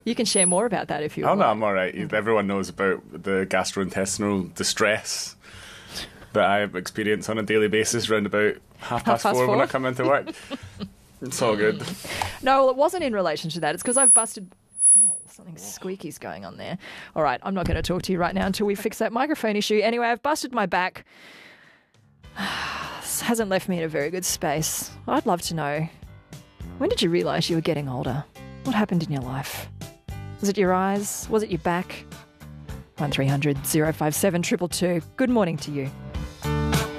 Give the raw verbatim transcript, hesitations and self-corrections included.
You can share more about that if you Oh, want. no, I'm all right. Everyone knows about the gastrointestinal distress that I experience on a daily basis around about half past, past four, four. when I come into work. It's all good. No, well, it wasn't in relation to that. It's because I've busted... Oh, something squeaky's going on there. All right, I'm not going to talk to you right now until we fix that microphone issue. Anyway, I've busted my back. This hasn't left me in a very good space. I'd love to know, when did you realise you were getting older? What happened in your life? Was it your eyes? Was it your back? one three hundred, zero five seven, two two two. Good morning to you.